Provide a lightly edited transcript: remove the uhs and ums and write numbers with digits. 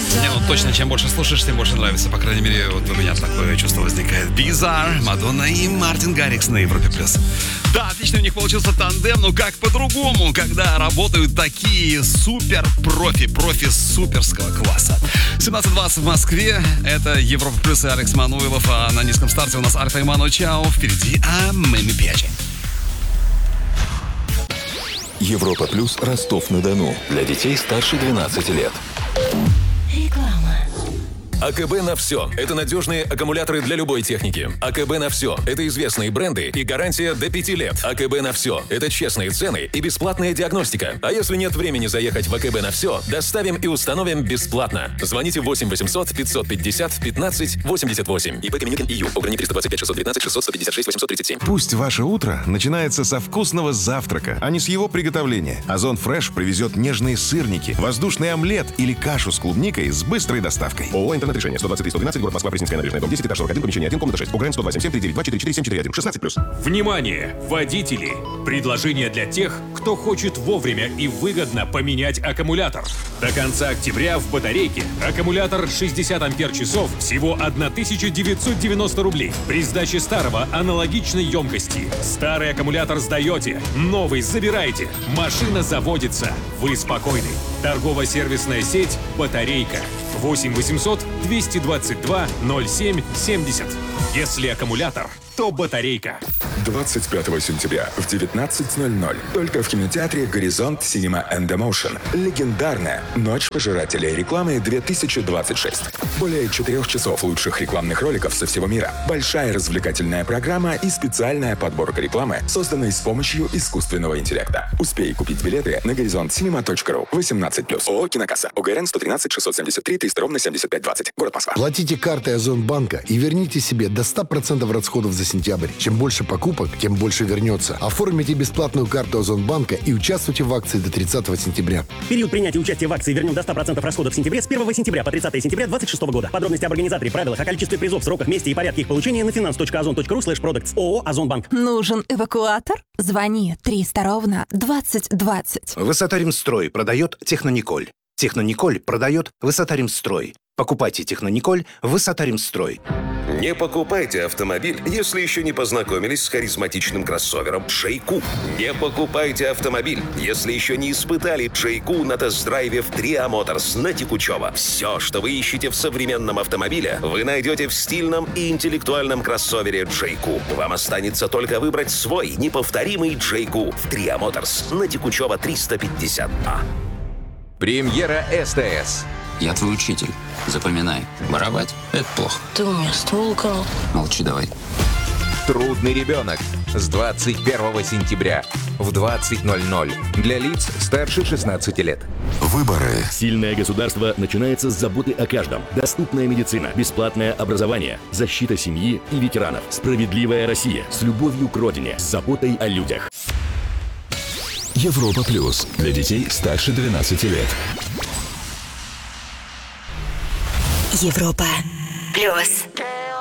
Не, ну точно, чем больше слушаешь, тем больше нравится. По крайней мере, вот у меня такое чувство возникает. Bizarre, Мадонна и Мартин Гаррикс на Европе+. Да, отлично у них получился тандем, но как по-другому, когда работают такие профи суперского класса. 17:20 в Москве, это Европа+, и Алекс Мануилов, а на низком старте у нас Альфа и Ману Чао. Впереди Меми Пьячи. Европа Плюс, Ростов-на-Дону. Для детей старше 12 лет. Реклама. АКБ на все. Это надежные аккумуляторы для любой техники. АКБ на все. Это известные бренды и гарантия до 5 лет. АКБ на все. Это честные цены и бесплатная диагностика. А если нет времени заехать в АКБ на все, доставим и установим бесплатно. Звоните 8 800 550 15 88. ИП Каменюкин ИЮ. Ограничение 325 619 656 837. Пусть ваше утро начинается со вкусного завтрака, а не с его приготовления. Озон Фреш привезет нежные сырники, воздушный омлет или кашу с клубникой с быстрой доставкой. ООО «Интернет-решение», 123-112, город Москва, Пресненская набережная, дом 10, этаж 41, помещение 1, комната 6. УГРН 127-739-244-741, 16+. Внимание, водители! Предложение для тех, кто хочет вовремя и выгодно поменять аккумулятор. До конца октября в батарейке аккумулятор 60 ампер-часов всего 1990 рублей. При сдаче старого аналогичной емкости. Старый аккумулятор сдаете, новый забираете. Машина заводится. Вы спокойны. Торгово-сервисная сеть «Батарейка». 8 800 222 07 70. Если аккумулятор, то батарейка. 25 сентября в 19:00 только в кинотеатре «Горизонт Cinema and Emotion». Легендарная «Ночь пожирателей рекламы 2026». Более 4 часов лучших рекламных роликов со всего мира. Большая развлекательная программа и специальная подборка рекламы, созданная с помощью искусственного интеллекта. Успей купить билеты на горизонтcinema.ru. 18+. ООО «Кинокасса». ОГРН 113 673 300 75 20. Город Москва. Платите картой Озонбанка и верните себе до 100% расходов за сентябрь. Чем больше покупок, тем больше вернется. Оформите бесплатную карту Озонбанка и участвуйте в акции до 30 сентября. Период принятия участия в акции «Вернем до 100% расходов в сентябре» с 1 сентября по 30 сентября 2026 года. Подробности об организаторе, правилах, о количестве призов, сроках, месте и порядке их получения на finance.ozon.ru/products. ООО «Озонбанк». Нужен эвакуатор? Звони 300 ровно 2020. Высота-Римстрой продает Технониколь. Технониколь продает Высота-Римстрой. Покупайте Технониколь Высота-Римстрой. Не покупайте автомобиль, если еще не познакомились с харизматичным кроссовером Джейку. Не покупайте автомобиль, если еще не испытали Джейку на тест-драйве в Tria Motors на Текучево. Все, что вы ищете в современном автомобиле, вы найдете в стильном и интеллектуальном кроссовере Джейку. Вам останется только выбрать свой неповторимый Джейку в Tria Motors на Текучево 350А. Премьера СТС. Я твой учитель. Запоминай. Воровать — это плохо. Ты у меня ствол украл. Молчи давай. Трудный ребенок. С 21 сентября в 20:00. Для лиц старше 16 лет. Выборы. Сильное государство начинается с заботы о каждом. Доступная медицина, бесплатное образование, защита семьи и ветеранов. Справедливая Россия с любовью к родине, с заботой о людях. Европа Плюс. Для детей старше 12 лет. Европа Плюс.